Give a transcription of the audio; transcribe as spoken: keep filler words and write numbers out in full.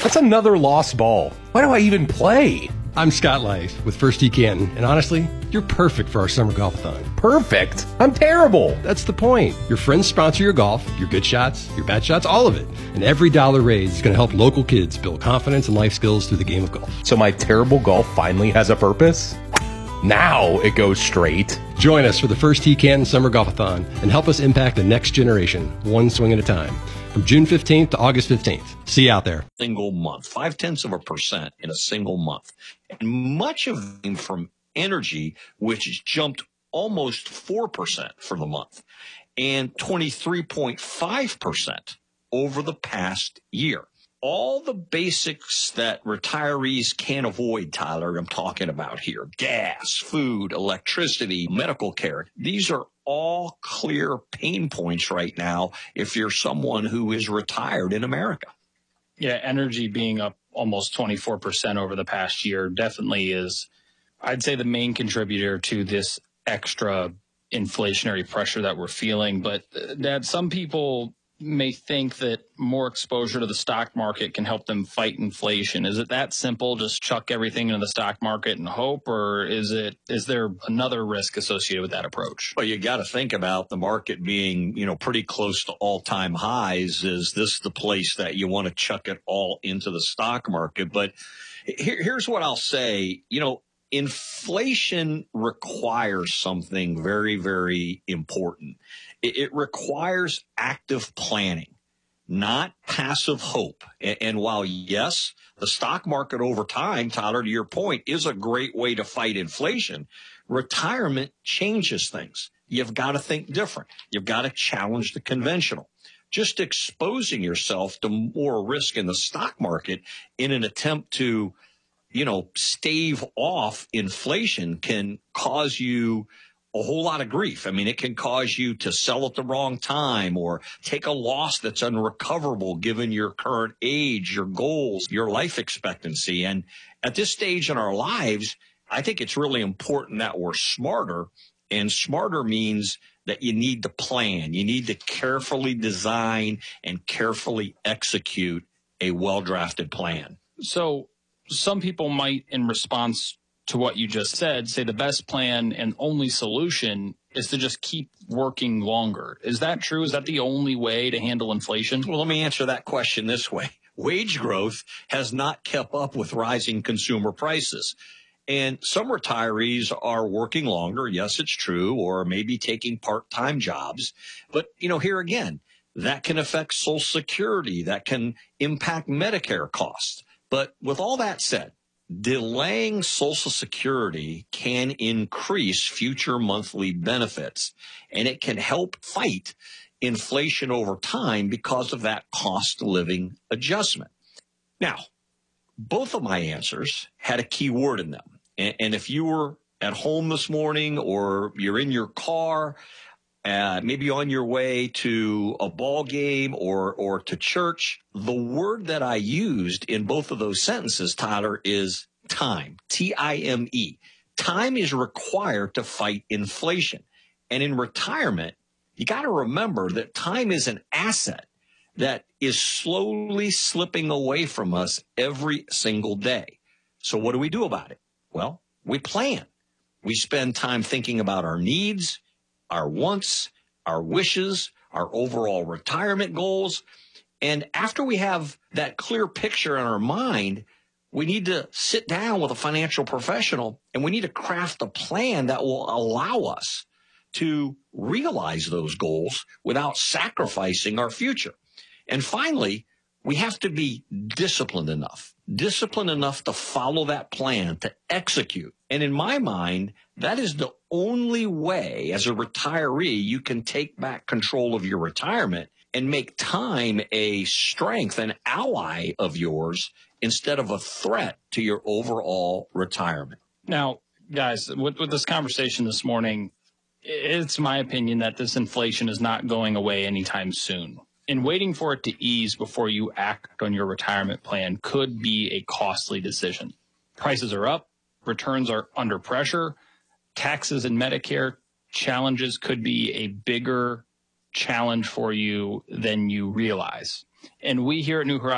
That's another lost ball. Why do I even play? I'm Scott Lice with First Tee Canton, and honestly, you're perfect for our summer golf-a-thon. Perfect? I'm terrible. That's the point. Your friends sponsor your golf, your good shots, your bad shots, all of it. And every dollar raised is going to help local kids build confidence and life skills through the game of golf. So my terrible golf finally has a purpose? Now it goes straight. Join us for the First Tee Canton Summer Golf-a-thon and help us impact the next generation, one swing at a time. From June fifteenth to August fifteenth. See you out there. Single month, five tenths of a percent in a single month. And much of it came from energy, which jumped almost four percent for the month and twenty-three point five percent over the past year. All the basics that retirees can't avoid, Tyler, I'm talking about here, gas, food, electricity, medical care. These are all clear pain points right now if you're someone who is retired in America. Yeah, energy being up almost twenty-four percent over the past year definitely is, I'd say, the main contributor to this extra inflationary pressure that we're feeling. But Dad, some people may think that more exposure to the stock market can help them fight inflation. Is it that simple? Just chuck everything into the stock market and hope, or is it is there another risk associated with that approach? Well, you got to think about the market being, you know, pretty close to all-time highs. Is this the place that you want to chuck it all into the stock market? But here, here's what I'll say. You know, inflation requires something very, very important. It requires active planning, not passive hope. And while, yes, the stock market over time, Tyler, to your point, is a great way to fight inflation, retirement changes things. You've got to think different. You've got to challenge the conventional. Just exposing yourself to more risk in the stock market in an attempt to, you know, stave off inflation can cause you a whole lot of grief. I mean, it can cause you to sell at the wrong time or take a loss that's unrecoverable given your current age, your goals, your life expectancy. And at this stage in our lives, I think it's really important that we're smarter. And smarter means that you need to plan. You need to carefully design and carefully execute a well-drafted plan. So some people might, in response to what you just said, say the best plan and only solution is to just keep working longer. Is that true? Is that the only way to handle inflation? Well, let me answer that question this way. Wage growth has not kept up with rising consumer prices. And some retirees are working longer. Yes, it's true. Or maybe taking part-time jobs. But, you know, here again, that can affect Social Security. That can impact Medicare costs. But with all that said, delaying Social Security can increase future monthly benefits, and it can help fight inflation over time because of that cost of living adjustment. Now, both of my answers had a key word in them. And, and if you were at home this morning or you're in your car, Uh, maybe on your way to a ball game or or to church, the word that I used in both of those sentences, Tyler, is time, T I M E. Time is required to fight inflation. And in retirement, you got to remember that time is an asset that is slowly slipping away from us every single day. So what do we do about it? Well, we plan. We spend time thinking about our needs, our wants, our wishes, our overall retirement goals. And after we have that clear picture in our mind, we need to sit down with a financial professional and we need to craft a plan that will allow us to realize those goals without sacrificing our future. And finally, we have to be disciplined enough, disciplined enough to follow that plan, to execute. And in my mind, that is the only way as a retiree you can take back control of your retirement and make time a strength, an ally of yours instead of a threat to your overall retirement. Now, guys, with, with this conversation this morning, it's my opinion that this inflation is not going away anytime soon. And waiting for it to ease before you act on your retirement plan could be a costly decision. Prices are up, returns are under pressure, taxes and Medicare challenges could be a bigger challenge for you than you realize. And we here at New Horizons